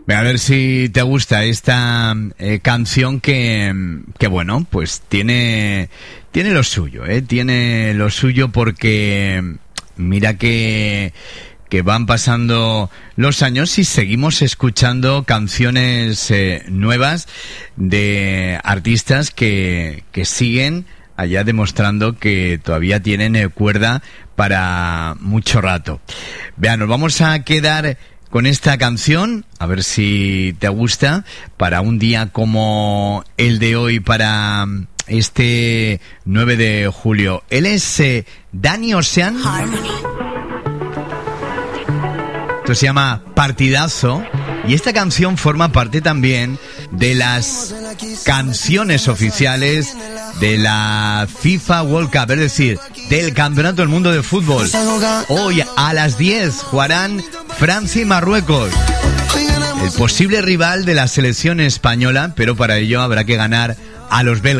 A ver si te gusta esta canción que bueno, pues tiene lo suyo, tiene lo suyo porque mira que van pasando los años y seguimos escuchando canciones nuevas de artistas que siguen allá demostrando que todavía tienen cuerda para mucho rato. Vean, nos vamos a quedar con esta canción, a ver si te gusta, para un día como el de hoy, para este 9 de julio. Él es Danny Ocean. Esto se llama Partidazo. Y esta canción forma parte también de las canciones oficiales de la FIFA World Cup, es decir, del Campeonato del Mundo de Fútbol. Hoy a las 10 jugarán Francia y Marruecos, el posible rival de la selección española, pero para ello habrá que ganar a los belgas.